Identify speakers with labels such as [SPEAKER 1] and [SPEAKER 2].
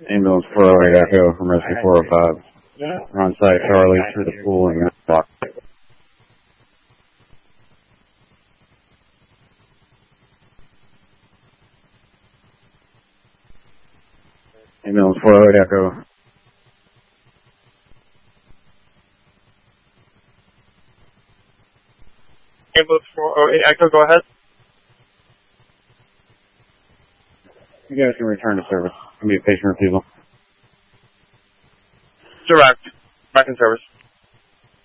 [SPEAKER 1] Ambulance 408 Echo from Rescue 405. We're on site, Charlie, through the pool and block. Ambulance 408 Echo.
[SPEAKER 2] Ambulance 408 Echo, go ahead.
[SPEAKER 1] You guys can return to service. Can be a patient refusal.
[SPEAKER 2] Direct. Back in service.